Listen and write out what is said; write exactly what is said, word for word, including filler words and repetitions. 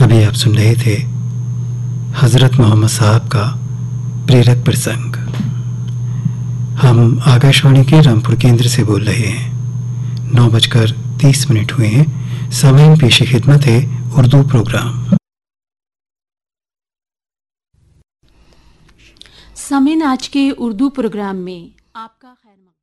अभी आप सुन रहे थे हज़रत मोहम्मद साहब का प्रेरक प्रसंग। हम आकाशवाणी के रामपुर केंद्र से बोल रहे हैं। नौ बजकर तीस मिनट हुए हैं। समय पेश खिदमत है उर्दू प्रोग्राम। समय आज के उर्दू प्रोग्राम में आपका खैर